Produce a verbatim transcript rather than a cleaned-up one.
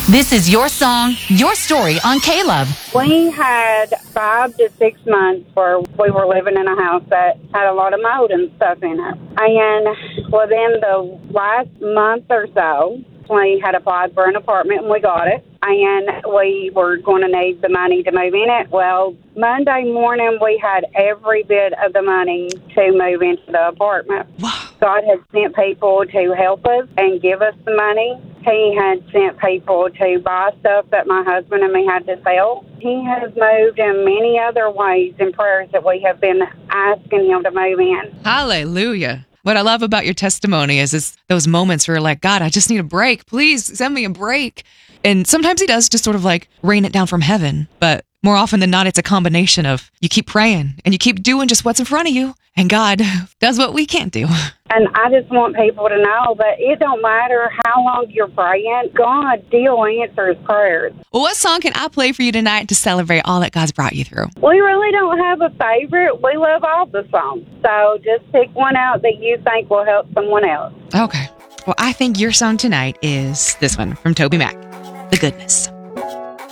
This is your song, your story on K-Love. We had five to six months where we were living in a house that had a lot of mold and stuff in it. And within the last month or so, we had applied for an apartment and we got it. And we were going to need the money to move in it. Well, Monday morning, we had every bit of the money to move into the apartment. God had sent people to help us and give us the money. He had sent people to buy stuff that my husband and me had to sell. He has moved in many other ways and prayers that we have been asking him to move in. Hallelujah. What I love about your testimony is, is those moments where you're like, God, I just need a break. Please send me a break. And sometimes he does just sort of like rain it down from heaven. But more often than not, it's a combination of you keep praying and you keep doing just what's in front of you. And God does what we can't do. And I just want people to know that it don't matter how long you're praying, God still answers prayers. Well, what song can I play for you tonight to celebrate all that God's brought you through? We really don't have a favorite. We love all the songs. So just pick one out that you think will help someone else. Okay. Well, I think your song tonight is this one from Toby Mac, The Goodness.